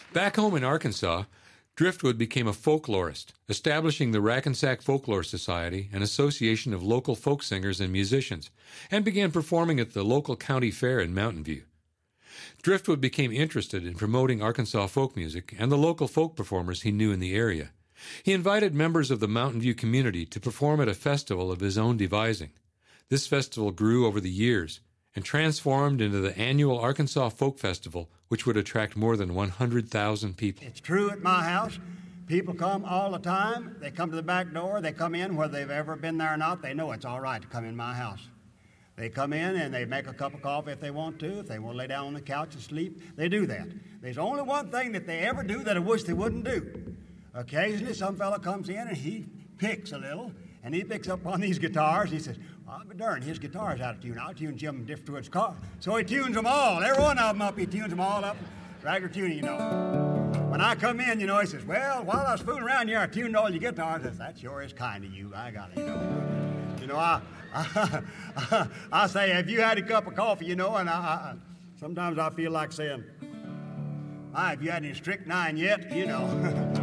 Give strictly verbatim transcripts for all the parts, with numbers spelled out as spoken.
Back home in Arkansas, Driftwood became a folklorist, establishing the Rackensack Folklore Society, an association of local folk singers and musicians, and began performing at the local county fair in Mountain View. Driftwood became interested in promoting Arkansas folk music and the local folk performers he knew in the area. He invited members of the Mountain View community to perform at a festival of his own devising. This festival grew over the years and transformed into the annual Arkansas Folk Festival, which would attract more than one hundred thousand people. It's true at my house. People come all the time. They come to the back door. They come in, whether they've ever been there or not. They know it's all right to come in my house. They come in and they make a cup of coffee if they want to. If they want to lay down on the couch and sleep, they do that. There's only one thing that they ever do that I wish they wouldn't do. Occasionally, some fella comes in and he picks a little, and he picks up on these guitars. And he says, "I'll be darned, his guitar's out of tune. I'll tune Jim Driftwood's car." So he tunes them all. Every one of them up, he tunes them all up. Regular tuning, you know. When I come in, you know, he says, "Well, while I was fooling around here, I tuned all your guitars." I says, "That sure is kind of you. I got it, you know." You know, I, I, I say, "Have you had a cup of coffee?" You know, and I, I sometimes I feel like saying, "Ah, have you had any strychnine yet?" You know.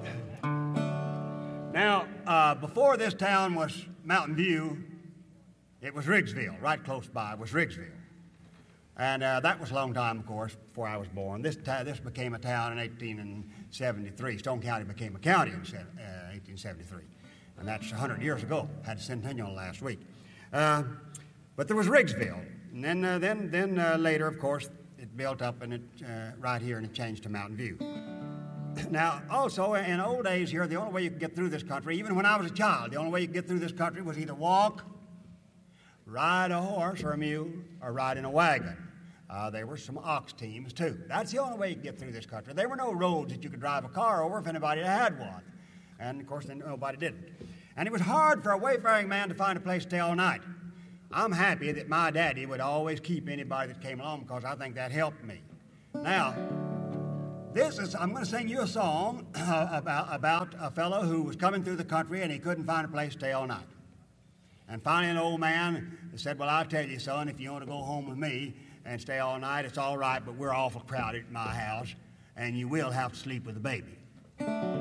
Now, uh, before this town was Mountain View, it was Riggsville, right close by. It was Riggsville. And uh, that was a long time, of course, before I was born. This ta- this became a town in eighteen seventy-three. Stone County became a county in se- uh, eighteen seventy-three. And that's one hundred years ago. Had a centennial last week. Uh, but there was Riggsville. And then uh, then, then uh, later, of course, it built up and it uh, right here, and it changed to Mountain View. Now, also, in old days here, the only way you could get through this country, even when I was a child, the only way you could get through this country was either walk, ride a horse or a mule, or ride in a wagon. Uh, there were some ox teams, too. That's the only way you could get through this country. There were no roads that you could drive a car over if anybody had one. And, of course, then nobody didn't. And it was hard for a wayfaring man to find a place to stay all night. I'm happy that my daddy would always keep anybody that came along, because I think that helped me. Now, this is, I'm going to sing you a song uh, about, about a fellow who was coming through the country and he couldn't find a place to stay all night. And finally an old man said, "Well, I'll tell you, son, if you want to go home with me and stay all night, it's all right, but we're awful crowded at my house, and you will have to sleep with the baby."